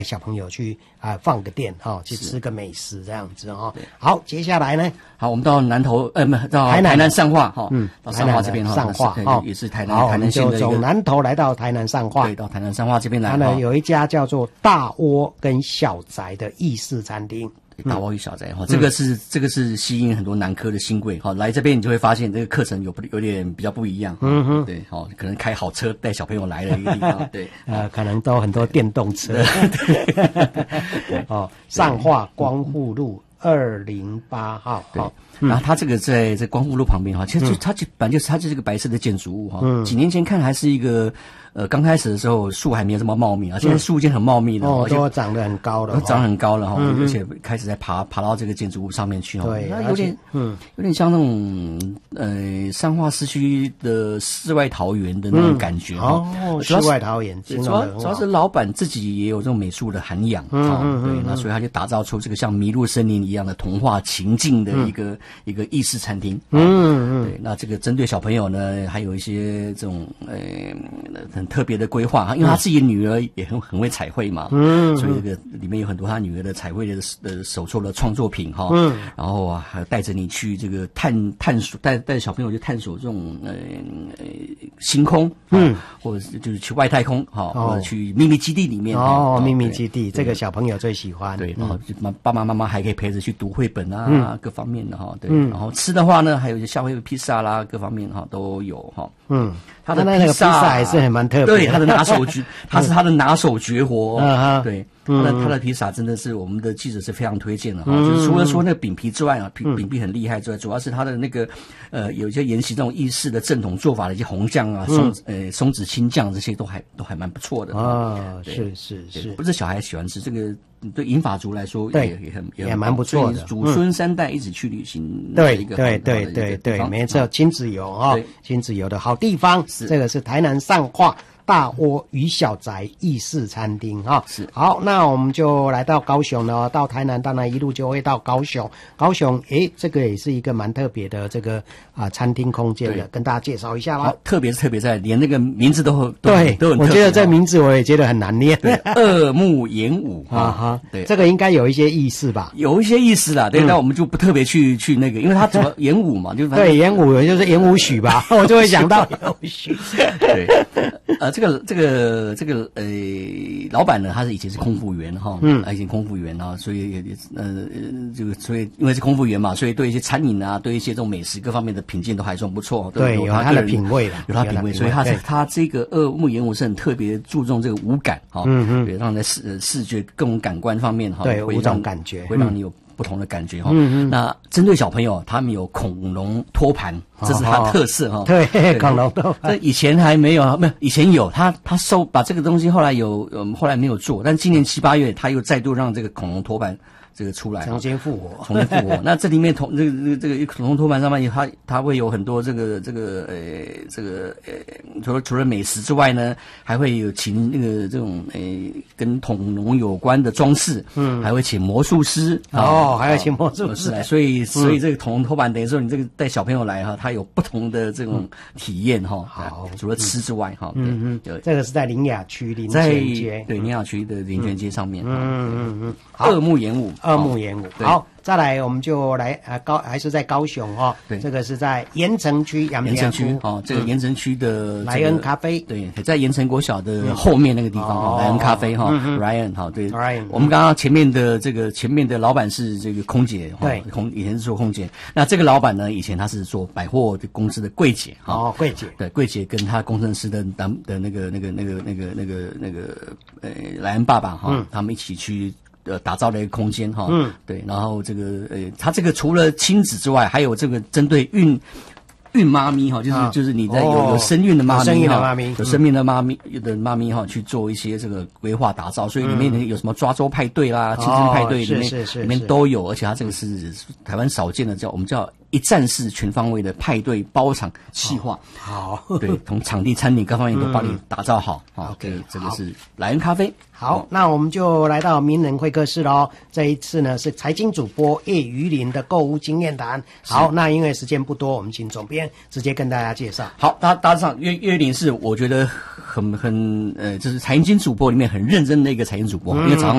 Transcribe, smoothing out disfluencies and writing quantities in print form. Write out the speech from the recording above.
小朋友去放个电去吃个美食这样子好，接下来呢？ 好，我们到南投到台南善化到善化这边善化也是台南县的一个。 就从南投来到台南善化， 对，到台南善化这边来。 它呢有一家叫做大窝跟小宅的意式餐厅。 大窝与小宅这个是吸引很多南科的新贵来这边，你就会发现这个课程有点比较不一样。对可能开好车带小朋友来的一个地方。对可能都很多电动车。善化光复路208号。 然后它这个在光复路旁边其实它本来就是个白色的建筑物几年前看还是一个刚开始的时候树还没有这么茂密现在树已经很茂密了都长得很高了， 长得很高了而且开始在爬到这个建筑物上面去对， 那有点像那种善化市区的世外桃源的那种感觉世外桃源主要是老板自己也有这种美术的涵养对，那所以他就打造出这个像迷路森林一样的童话情境的一个意式餐厅对，那这个针对小朋友呢还有一些这种很特别的规划因为他自己的女儿也很会彩绘嘛所以这个里面有很多他女儿的彩绘的手作的创作品然后还有带着你去这个探索带着小朋友去探索这种星空或者就是去外太空或者去秘密基地里面秘密基地这个小朋友最喜欢对，然后爸爸妈妈还可以陪着去读绘本各方面的对然后吃的话呢还有一些夏威夷披萨啦各方面都有他的那个披萨还是很蛮特别的， 对，他的拿手他是他的拿手绝活对他的披萨真的是我们的记者是非常推荐的就是除了说那个饼皮之外饼皮很厉害之外，主要是他的那个有一些沿袭这种意式的正统做法的一些红酱松子青酱这些都还蛮不错的是， 不是小孩喜欢吃这个。对银发族来说也蛮不错的， 祖孙3代一起去旅行对一个对没错，亲子游亲子游的好地方，这个是台南善化大窝与小宅意式餐厅是好，那我们就来到高雄了到台南当然一路就会到高雄这个也是一个蛮特别的这个餐厅空间的，跟大家介绍一下啦。 特别在连那个名字都很对，我觉得这名字我也觉得很难念。 二木演武对，这个应该有一些意思吧？ 有一些意思啦，对，但我们就不特别去那个，因为它主要演武嘛，就对演武就是演武许吧，我就会想到演武许。 对，这个老板呢，他是以前是空服员以前空服员所以所以因为是空服员嘛，所以对一些餐饮对一些这种美食各方面的品鉴都还算不错， 对，有他的品味了， 有他品味，所以他这个二木演武是很特别注重这个五感对，让在视觉各种感官方面对五种感觉会让你有不同的感觉那针对小朋友，他们有恐龙托盘，这是他的特色对，恐龙托盘， 这以前还没有，以前有他把这个东西后来后来没有做，但今年7、8月他又再度让这个恐龙托盘这个出来重新复活。 那这里面这个恐龙托盘上面它会有很多除了美食之外呢，还会有请那个这种跟恐龙有关的装饰，还会请魔术师还有请魔术师来， 所以这个恐龙托盘等于说你这个带小朋友来他有不同的这种体验好， 除了吃之外对，这个是在林雅区林泉街， 对，林雅区的林泉街上面二木演武好，再来我们就来还是在高雄对， 这个是在盐城区盐城区这个盐城区的莱恩咖啡， 对，在盐城国小的后面那个地方莱恩咖啡Ryan 对 Ryan， 我们刚刚前面的老板是这个空姐对， 以前是做空姐，那这个老板呢以前他是做百货的公司的柜姐柜姐， 对，柜姐跟他工程师的那个莱恩爸爸他们一起去打造了一个空间对，然后这个他这个除了亲子之外，还有这个针对孕妈咪就是你在有身孕的妈咪有生命的妈咪去做一些这个规划打造，所以里面有什么抓周派对啦、亲生派对里面都有，而且它这个是台湾少见的我们叫一站式全方位的派对包场企划。 好， 对，从场地、餐饮各方面都帮你打造好。 OK， 这个是莱恩咖啡。 好，那我们就来到名人会客室喽。这一次呢是财经主播叶于林的购物经验谈。好，那因为时间不多，我们请总编直接跟大家介绍。 好，大致上岳林是我觉得很就是财经主播里面很认真的一个财经主播，因为早上